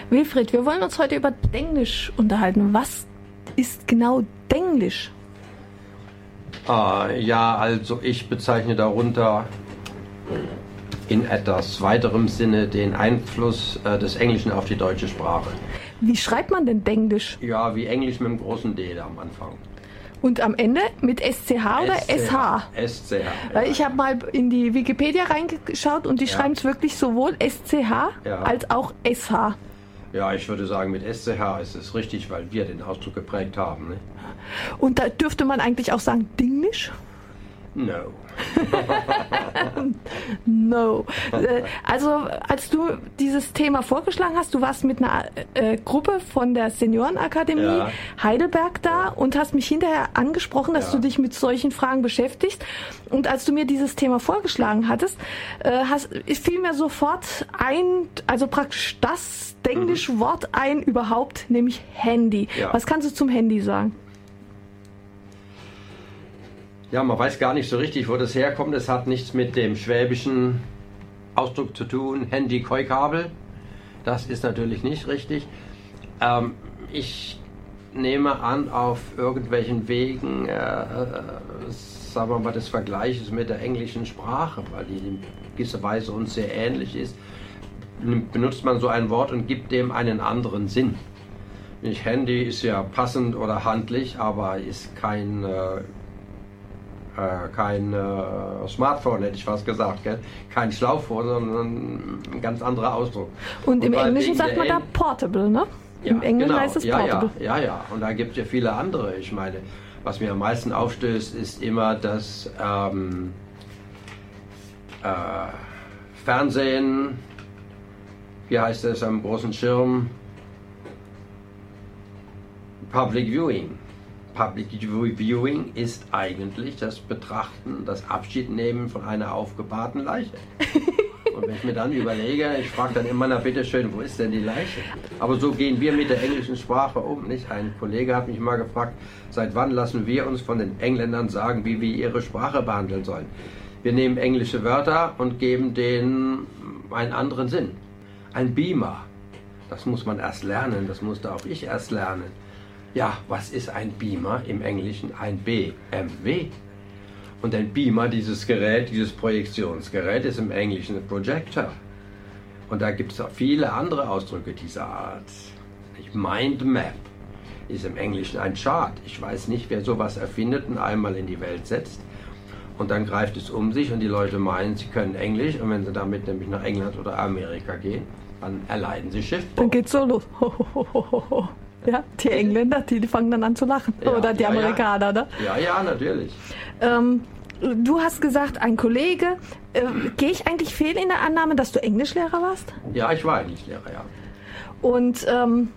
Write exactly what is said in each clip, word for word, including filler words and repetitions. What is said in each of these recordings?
Wilfried, wir wollen uns heute über Denglisch unterhalten. Was ist genau Denglisch? Ah, ja, also ich bezeichne darunter in etwas weiterem Sinne den Einfluss äh, des Englischen auf die deutsche Sprache. Wie schreibt man denn Denglisch? Ja, wie Englisch mit einem großen D am Anfang. Und am Ende mit S C H oder S H? S C H. Weil ja. ich habe mal in die Wikipedia reingeschaut und die ja. schreiben es wirklich sowohl S C H ja. als auch S H. Ja, ich würde sagen, mit S C H ist es richtig, weil wir den Ausdruck geprägt haben. Ne? Und da dürfte man eigentlich auch sagen Dinglisch? No. No. Also, als du dieses Thema vorgeschlagen hast, du warst mit einer äh, Gruppe von der Seniorenakademie ja. Heidelberg da ja. und hast mich hinterher angesprochen, dass ja. du dich mit solchen Fragen beschäftigst. Und als du mir dieses Thema vorgeschlagen hattest, äh, hast, fiel mir sofort ein, also praktisch das englische mhm. Wort ein überhaupt, nämlich Handy. Ja. Was kannst du zum Handy sagen? Ja, man weiß gar nicht so richtig, wo das herkommt. Es hat nichts mit dem schwäbischen Ausdruck zu tun, Handy-Keukabel. Das ist natürlich nicht richtig. Ähm, ich nehme an, auf irgendwelchen Wegen, äh, äh, sagen wir mal, des Vergleiches mit der englischen Sprache, weil die in gewisser Weise uns sehr ähnlich ist, benutzt man so ein Wort und gibt dem einen anderen Sinn. Nicht Handy ist ja passend oder handlich, aber ist kein... Äh, kein äh, Smartphone, hätte ich fast gesagt, gell? Kein Schlauchphone, sondern ein ganz anderer Ausdruck. Und, und im Englischen sagt man da Portable, ne? Ja, Im Englischen genau. heißt es ja, Portable. Ja, ja, ja. Und da gibt es ja viele andere. Ich meine, was mir am meisten aufstößt, ist immer das ähm, äh, Fernsehen, wie heißt das am großen Schirm? Public Viewing. Public Viewing ist eigentlich das Betrachten, das Abschiednehmen von einer aufgebahrten Leiche. Und wenn ich mir dann überlege, ich frage dann immer, na bitteschön, wo ist denn die Leiche? Aber so gehen wir mit der englischen Sprache um, nicht? Ein Kollege hat mich mal gefragt, seit wann lassen wir uns von den Engländern sagen, wie wir ihre Sprache behandeln sollen? Wir nehmen englische Wörter und geben denen einen anderen Sinn. Ein Beamer, das muss man erst lernen, das musste auch ich erst lernen. Ja, was ist ein Beamer im Englischen? Ein B M W. Und ein Beamer, dieses Gerät, dieses Projektionsgerät, ist im Englischen ein Projector. Und da gibt es auch viele andere Ausdrücke dieser Art. Mindmap ist im Englischen ein Chart. Ich weiß nicht, wer sowas erfindet und einmal in die Welt setzt. Und dann greift es um sich und die Leute meinen, sie können Englisch. Und wenn sie damit nämlich nach England oder Amerika gehen, dann erleiden sie Schiffbruch. Dann geht's so los. Ho, ho, ho, ho, ho. Ja, die Engländer, die, die fangen dann an zu lachen. Ja, oder die ja, Amerikaner, ja. ne? Ja, ja, natürlich. Ähm, du hast gesagt, ein Kollege. Äh, Gehe ich eigentlich fehl in der Annahme, dass du Englischlehrer warst? Ja, ich war Englischlehrer, ja. Und ähm,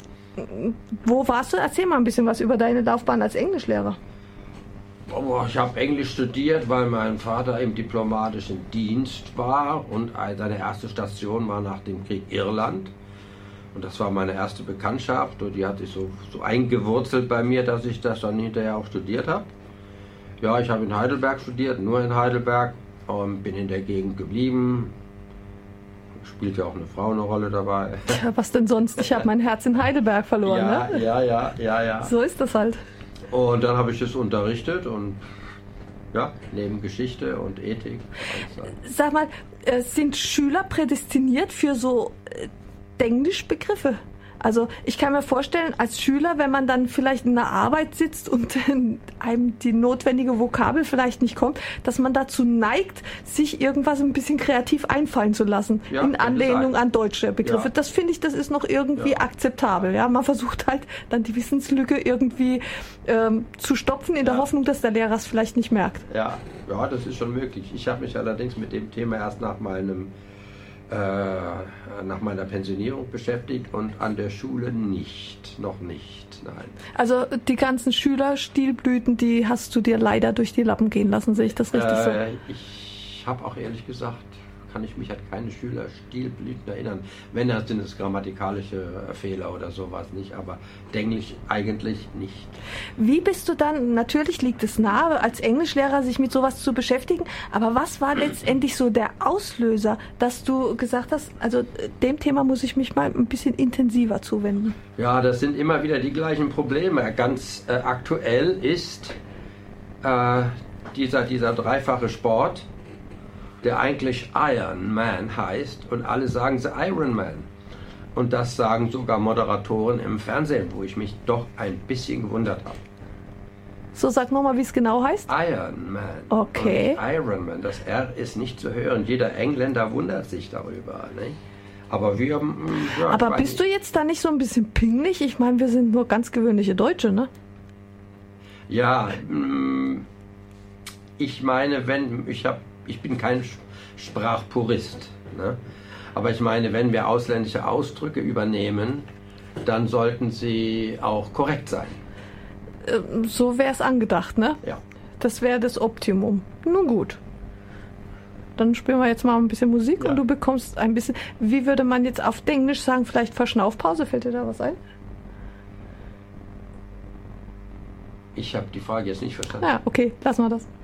wo warst du? Erzähl mal ein bisschen was über deine Laufbahn als Englischlehrer. Oh, ich habe Englisch studiert, weil mein Vater im diplomatischen Dienst war und seine erste Station war nach dem Krieg Irland. Und das war meine erste Bekanntschaft und die hat sich so, so eingewurzelt bei mir, dass ich das dann hinterher auch studiert habe. Ja, ich habe in Heidelberg studiert, nur in Heidelberg, und bin in der Gegend geblieben. Spielt ja auch eine Frau eine Rolle dabei. Ja, was denn sonst? Ich habe mein Herz in Heidelberg verloren, ja, ne? Ja, ja, ja, ja. So ist das halt. Und dann habe ich das unterrichtet und ja, neben Geschichte und Ethik. Sag mal, sind Schüler prädestiniert für so Englischbegriffe? Also ich kann mir vorstellen, als Schüler, wenn man dann vielleicht in einer Arbeit sitzt und einem die notwendige Vokabel vielleicht nicht kommt, dass man dazu neigt, sich irgendwas ein bisschen kreativ einfallen zu lassen, ja, in Anlehnung an deutsche Begriffe. Ja. Das finde ich, das ist noch irgendwie ja. akzeptabel. Ja? Man versucht halt dann die Wissenslücke irgendwie ähm, zu stopfen, in ja. der Hoffnung, dass der Lehrer es vielleicht nicht merkt. Ja, ja, das ist schon möglich. Ich habe mich allerdings mit dem Thema erst nach meinem nach meiner Pensionierung beschäftigt und an der Schule nicht, noch nicht, nein. Also die ganzen Schülerstilblüten, die hast du dir leider durch die Lappen gehen lassen, sehe ich das richtig äh, so? Ich habe auch ehrlich gesagt kann ich mich an keine Schüler Stilblüten erinnern. Wenn, das sind es grammatikalische Fehler oder sowas nicht, aber Englisch eigentlich nicht. Wie bist du dann, natürlich liegt es nahe, als Englischlehrer sich mit sowas zu beschäftigen, aber was war letztendlich so der Auslöser, dass du gesagt hast, also dem Thema muss ich mich mal ein bisschen intensiver zuwenden? Ja, das sind immer wieder die gleichen Probleme. Ganz äh, aktuell ist äh, dieser, dieser dreifache Sport, der eigentlich Iron Man heißt und alle sagen sie Iron Man. Und das sagen sogar Moderatoren im Fernsehen, wo ich mich doch ein bisschen gewundert habe. So, sag nochmal, wie es genau heißt. Iron Man. Okay. Und Iron Man, das R ist nicht zu hören. Jeder Engländer wundert sich darüber. Nicht? Aber wir... Ja, Aber bist du jetzt da nicht so ein bisschen pingelig? Ich meine, wir sind nur ganz gewöhnliche Deutsche, ne? Ja, ich meine, wenn... Ich, hab, ich bin kein Sprachpurist, ne? Aber ich meine, wenn wir ausländische Ausdrücke übernehmen, dann sollten sie auch korrekt sein. So wäre es angedacht, ne? Ja. Das wäre das Optimum. Nun gut. Dann spielen wir jetzt mal ein bisschen Musik, ja. Und du bekommst ein bisschen, wie würde man jetzt auf Englisch sagen, vielleicht Verschnaufpause, fällt dir da was ein? Ich habe die Frage jetzt nicht verstanden. Ja, okay, lassen wir das.